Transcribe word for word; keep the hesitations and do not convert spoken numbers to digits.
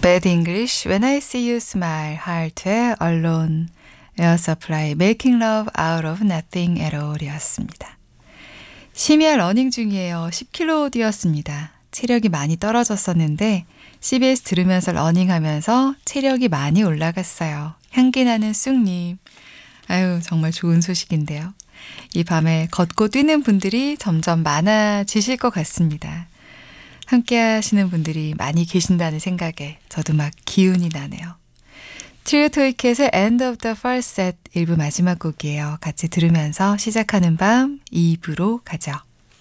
Bad English, When I See You Smile, Heart의 Alone, Air Supply, Making Love Out of Nothing at All 이었습니다. 심야 러닝 중이에요. 십 킬로미터 뛰었습니다. 체력이 많이 떨어졌었는데 씨비에스 들으면서 러닝하면서 체력이 많이 올라갔어요. 향기 나는 쑥님. 아유, 정말 좋은 소식인데요. 이 밤에 걷고 뛰는 분들이 점점 많아지실 것 같습니다. 함께 하시는 분들이 많이 계신다는 생각에 저도 막 기운이 나네요. 트리오 토이켓의 End of the First Set 일 부 마지막 곡이에요. 같이 들으면서 시작하는 밤 이 부로 가죠.